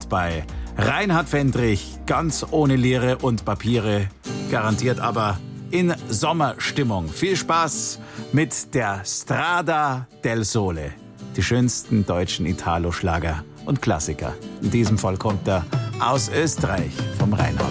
Live bei Reinhard Fendrich, ganz ohne Lehre und Papiere, garantiert aber in Sommerstimmung. Viel Spaß mit der Strada del Sole, die schönsten deutschen Italo-Schlager und Klassiker. In diesem Fall kommt er aus Österreich, vom Rheinhard.